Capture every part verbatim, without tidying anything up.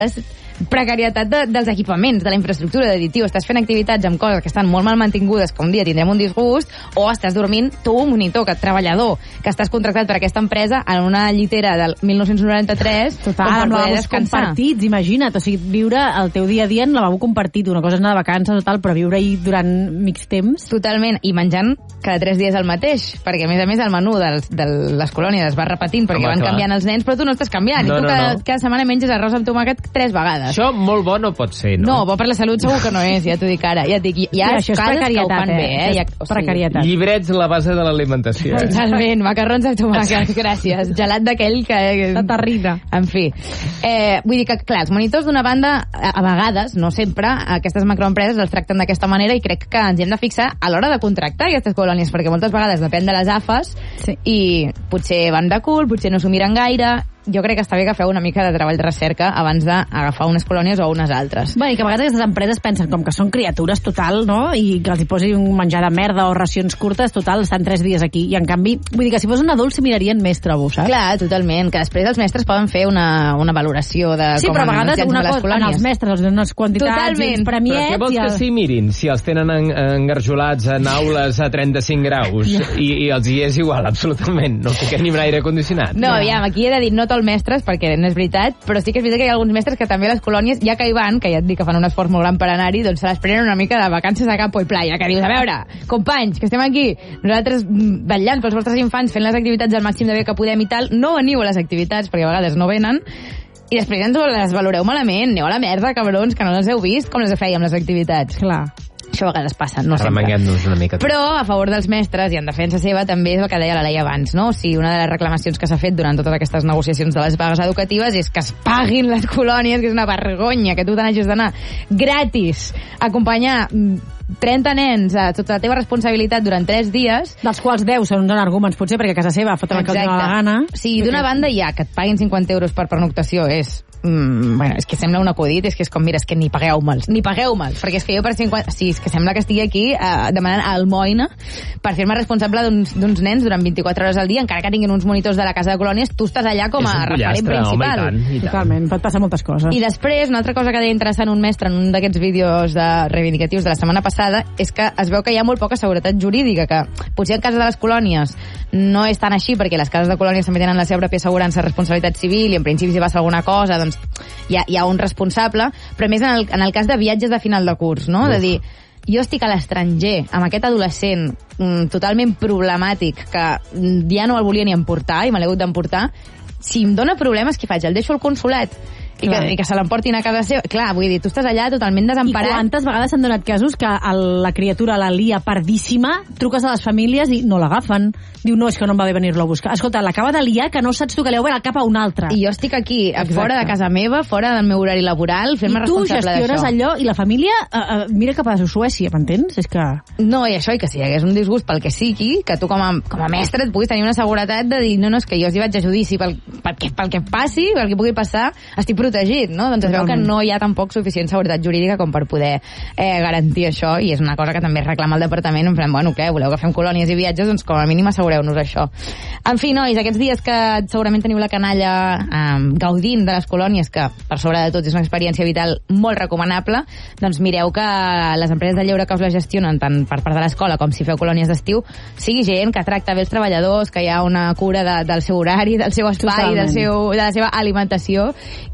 precarietat de, dels equipaments, de la infraestructura, de dir, tio, estàs fent activitats amb coses que estan molt mal mantingudes, que un dia tindrem un disgust, o estàs dormint tu, un monitor, que treballador, que estàs contractat per aquesta empresa en una llitera del mil nou-cents noranta-tres, total, com per amb poder lavabos descansar. Compartits, imagina't, o sigui, viure el teu dia a dia en lavabo compartit, una cosa és anar de vacances o tal, però viure-hi durant mig temps. Totalment, i menjant cada tres dies el mateix, perquè a més a més el menú de, de les colònies es va repetint perquè Home, van clar. canviant els nens, però tu no estàs canviant, No, i tu no, cada, no. cada setmana menges arròs amb tomàquet tres vegades. Això molt bo no pot ser, no? No, bo per la salut segur que no és, ja t'ho dic ara. Ja et dic, hi ha Ja, això és cases que ho precarietat, fan bé, eh? eh? Això Ja, és o sigui, precarietat. Llibrets, la base de l'alimentació. Eh? Totalment, macarrons amb tomàquet, gràcies. Gelat d'aquell que... La terrina. En fi. Eh, vull dir que, clar, els monitors d'una banda, a, a vegades, no sempre, aquestes macroempreses els tracten d'aquesta manera i crec que ens hi hem de fixar a l'hora de contractar aquestes colònies, perquè moltes vegades depèn de les A F As Sí. i potser van de cul, potser no s'ho miren gaire. Jo crec que està bé que feu una mica de treball de recerca abans d'agafar unes colònies o unes altres. Bé, i que a vegades aquestes empreses pensen com que són criatures total, no? I que els hi posi un menjar de merda o racions curtes, total, estan tres dies aquí. I en canvi, vull dir que si fos un adult s'hi mirarien més, trobo, saps? Clar, totalment, que després els mestres poden fer una, una valoració de Sí, com però a han vegades anat una les cosa, en colònies. els mestres els donen unes quantitats Totalment. i uns Però premiets... què vols i que el... s'hi mirin? Si els tenen en, engarjolats en aules a trenta-cinc graus i, i els hi és igual, absolutament. No fiquen ni un aire condicionat. No, aviam, aquí he de dir no tot mestres, perquè no és veritat, però sí que és veritat que hi ha alguns mestres que també a les colònies, ja que hi van, que ja et dic que fan un esforç molt gran per anar-hi, doncs se les prenen una mica de vacances a campo i playa, que dius, a veure, companys, que estem aquí, nosaltres mm, vetllant pels vostres infants, fent les activitats al màxim de bé que podem i tal, no veniu a les activitats, perquè a vegades no venen, i després ens les valoreu malament, aneu a la merda, cabrons, que no les heu vist, com les fèiem les activitats. Clar. Això a vegades passa, no sempre. Arremanguem-nos una mica. Però a favor dels mestres i en defensa seva també és el que deia la Laia abans, no? O sigui, una de les reclamacions que s'ha fet durant totes aquestes negociacions de les vagues educatives és que es paguin les colònies, que és una vergonya que tu te n'hagis d'anar gratis a acompanyar trenta nens a tota la teva responsabilitat durant tres dies. Dels quals deu són uns arguments, potser, perquè a casa seva foten el que els dona la gana. O sigui, d'una banda ja, que et paguin cinquanta euros per pernoctació és... Mm, bueno, és que sembla un acudit, és que és com, mira, és que ni pagueu-me'ls, ni pagueu-me'ls, perquè és que jo per cinquanta... Sí, és que sembla que estigui aquí eh, demanant almoina per fer-me responsable d'uns nens durant vint-i-quatre hores al dia, encara que tinguin uns monitors de la casa de colònies, tu estàs allà com a referent principal. Home, i tant, i tant. Totalment, pot passar moltes coses. I després, una altra cosa que deia interessant un mestre en un d'aquests vídeos de reivindicatius de la setmana passada és que es veu que hi ha molt poca seguretat jurídica, que potser en casa de les colònies no és tan així, perquè les cases de colònies també tenen la seva pròpia assegurança de responsabilitat civil i en principi si passa alguna cosa, doncs hi ha, hi ha un responsable, però més en el, en el cas de viatges de final de curs, no? Uf. De dir, jo estic a l'estranger amb aquest adolescent mm, totalment problemàtic que ja no el volia ni emportar i me l'he hagut d'emportar, si em dóna problemes, què faig? El deixo al consolat i que, i que se l'emportin a casa seva. Clar, vull dir, tu estàs allà totalment desemparat. I quantes vegades s'han donat casos que el, la criatura la lia pardíssima, truques a les famílies i no l'agafen. Diu, no, és que no em va bé venir-lo a buscar. Escolta, l'acaba de liar que no saps tu que li heu el cap a un altre. I jo estic aquí, Exacte. fora de casa meva, fora del meu horari laboral, fent-me responsable d'això. I tu gestiones allò, i la família uh, uh, mira cap a Suècia, m'entens? És que... No, i això, i que si hi hagués un disgust pel que sigui, que tu com a, com a mestre et puguis tenir una seguretat de dir, no, no, és que jo els hi vaig a judici pel, pel, que, pel que passi, pel que pugui passar, estic protegit, no? Doncs es veu que no hi ha tampoc suficient seguretat jurídica com per poder eh, garantir això, i és una cosa que també reclama el departament, en plan, bueno, què, voleu que fem colònies i viatges? Doncs com a mínim assegureu-nos això. En fi, nois, aquests dies que segurament teniu la canalla eh, gaudint de les colònies, que per sobre de tot és una experiència vital molt recomanable, doncs mireu que les empreses de lleure que us la gestionen tant per part de l'escola com si feu colònies d'estiu, sigui gent que tracta bé els treballadors, que hi ha una cura de, del seu horari, del seu espai, del seu, de la seva alimentació,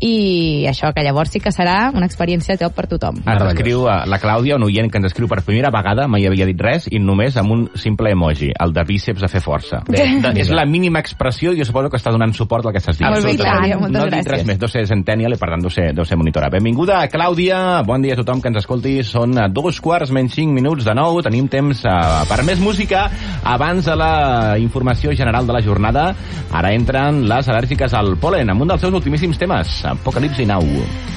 i això, que llavors sí que serà una experiència top per tothom. Ens escriu la Clàudia, un oient que ens escriu per primera vegada, mai havia dit res, i només amb un simple emoji, el de bíceps a fer força. Bé, de, és la mínima expressió, jo suposo que està donant suport al que estàs dient. Molt bé, Clàudia, moltes no gràcies. No dic res més, deu ser centennial i per tant deu ser, deu ser monitora. Benvinguda, Clàudia, bon dia a tothom que ens escolti, són dos quarts menys cinc minuts de nou, tenim temps uh, per més música abans de la informació general de la jornada. Ara entren les al·lèrgiques al pol·len, amb un dels seus ultimíssims temes, Apocalipsi Now.